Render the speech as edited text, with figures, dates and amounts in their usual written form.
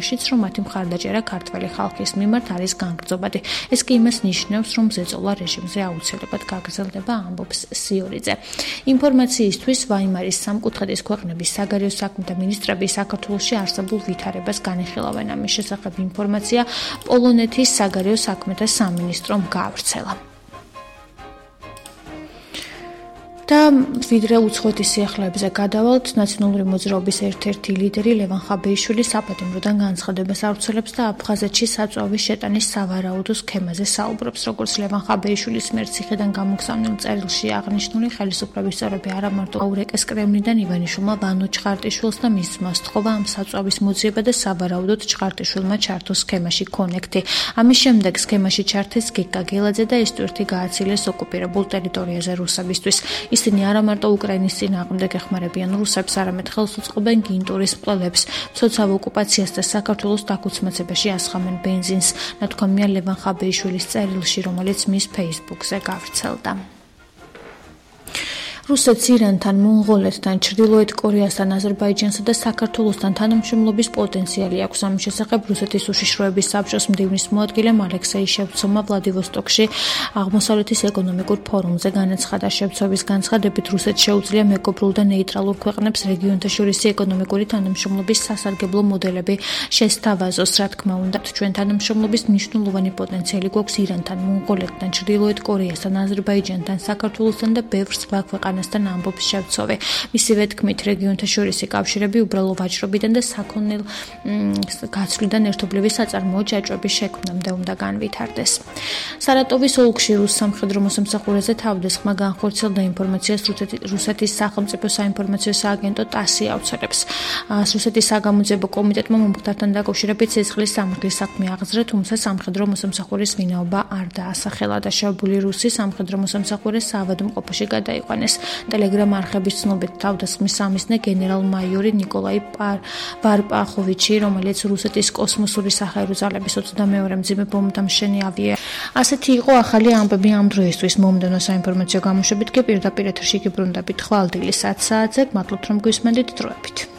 იმაშიც, რომ მათი მხარდაჭერა ქართველი ხალხის მიმართ არის განგრძობადი. ეს კი იმას ნიშნავს, რომ ზეწოლა რეჟიმზე აუცილებლად გაგრძელდება, ამბობს სიორიძე. ინფორმაციისთვის ვაიმარის სამკუთხედის ქვეყნების საგარეო საქმეთა მინისტრები საქართველოში არსებულ ვითარებას განიხილავენ. ამის შესახებ ინფორმაცია პოლონეთის საგარეო საქმეთა სამინისტრომ გაავრცელა. და ვიდრე უცხოეთის სიახლეებზე გადავალთ, ნაციონალური მოძრაობის ერთ-ერთი ლიდერი ლევან ხაბეიშვილი საპატიმროდან განცხადებას ავრცელებს და აფხაზეთში საწვავის შეტანის სავარაუდო სქემაზე საუბრობს. როგორც ლევან ხაბეიშვილის მიერ ციხიდან გამოგზავნილ წერილში აღნიშნული, ხელისუფლების წევრები არა მარტო აურეკეს კრემლიდან ივანიშვილმა ვანო ჩხარტიშვილს და მის ძმას თხოვა ამ საწვავის მოძიება და სავარაუდოდ ჩხარტიშვილმა ჩართო სქემაში კონექტი. ამის შემდეგ სქემაში ჩართეს გიგა გელაძე და ეს ტვირთი გააცილეს ოკუპირებულ ტერიტორიაზე რუსებისთვის. ისინი არა მარტო უკრაინის წინააღმდეგ ეხმარებიან რუსებს, არამედ ხელს უწყობენ გინტურის მკვლელებს, მცოცავ ოკუპაციას და საქართველოს დაქუცმაცებაში ასხამენ ბენზინს, ნათქვამია ლევან ხაბეიშვილის წერილში, რომელიც მის ფეისბუქზე გავრცელდა. რუსეთს ირანთან, მონღოლეთთან, ჩრდილოეთ კორეასთან, აზერბაიჯანსა და საქართველოსთან თანამშრომლობის პოტენციალი აქვს. ამის შესახებ რუსეთის უშიშროების საბჭოს მდივნის მოადგილემ ალექსეი შევცოვმა ვლადივოსტოკში აღმოსავლეთის ეკონომიკურ ფორუმზე განაცხადა. შევცოვის განცხადებით, რუსეთს შეუძლია მეგობრულ და ნეიტრალურ ქვეყნებს რეგიონთაშორისი ეკონომიკური თანამშრომლობის სასარგებლო მოდელები შესთავაზოს. რა თქმა უნდა, ჩვენ თანამშრომლობის მნიშვნელოვანი პოტენციალი გვაქვს ირანთან, მონღოლეთთან, ჩრდილოეთ კორეასთან, აზერბაიჯანთან, საქართველოსთან და ბევრ სხვა ქვეყანასთან, ამბობს შევცოვი. მისივე თქმით, რეგიონთაშორისი კავშირები უბრალო ვაჭრობიდან და საქონელ გაცვლიდან ერთობლივი საწარმოო ჯაჭვების შექმნამდე უნდა განვითარდეს. სარატოვის ოლქში რუს სამხედრო მოსამსახურეზე თავდასხმა განხორციელდა ინფორმაციას რუსეთის სახელმწიფო საინფორმაციო სააგენტო ტასი ავრცელებს. რუსეთის საგამოძიებო კომიტეტმა მომხდართან დაკავშირებით ცეცხლის სამართლის საქმე აღძრა, თუმცა სამხედრო მოსამსახურის ვინაობა არ დაასახელა. დაშავებული რუსი სამხედრო მოსამსახურე საავადმყოფოში გადაიყვანეს. ტელეგრამ არხების ცნობით თავდასხმის სამიზნე გენერალ-მაიორი ნიკოლაი ვარპახოვიჩი, რომელიც რუსეთის კოსმოსური საჰაერო ძალების 22-მე მძიმე ბომბდამშენი ავია. ასეთი იყო ახალი ამბები ამ დროისთვის. მომდევნო საინფორმაციო გამოშვებით კი პირდაპირ ეთერში გიბრუნდებით ხვალ დილის 10 საათზე. მადლობთ რომ გვისმენთ დროებით.